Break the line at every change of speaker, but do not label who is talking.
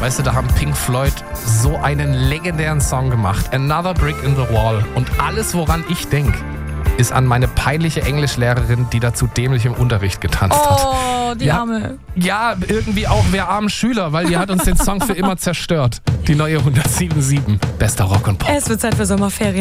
Weißt du, da haben Pink Floyd so einen legendären Song gemacht. Another Brick in the Wall. Und alles, woran ich denke, ist an meine peinliche Englischlehrerin, die dazu dämlich im Unterricht getanzt hat.
Oh, die Arme.
Ja, irgendwie auch wir armen Schüler, weil die hat uns den Song für immer zerstört. Die neue 107.7. Bester Rock und Pop.
Es wird Zeit für Sommerferien.